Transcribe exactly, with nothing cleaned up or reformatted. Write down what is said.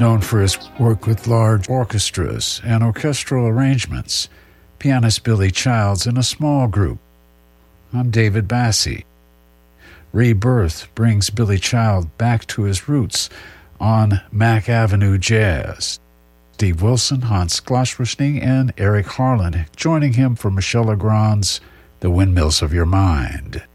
Known for his work with large orchestras and orchestral arrangements, pianist Billy Childs in a small group. I'm David Bassi. Rebirth brings Billy Child back to his roots on Mack Avenue Jazz. Steve Wilson, Hans Glasperschning, and Eric Harlan joining him for Michel Legrand's The Windmills of Your Mind.